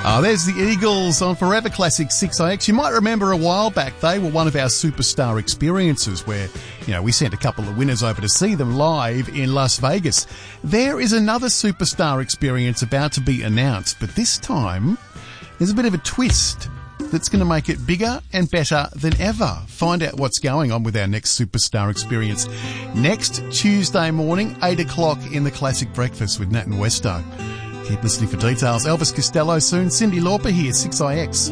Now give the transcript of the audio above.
There's the Eagles on Forever Classic 6IX. You might remember a while back, they were one of our superstar experiences where, we sent a couple of winners over to see them live in Las Vegas. There is another superstar experience about to be announced, but this time there's a bit of a twist that's going to make it bigger and better than ever. Find out what's going on with our next superstar experience next Tuesday morning, 8 o'clock in the Classic Breakfast with Nat and Westo. Keep listening for details. Elvis Costello soon. Cyndi Lauper here, 6IX.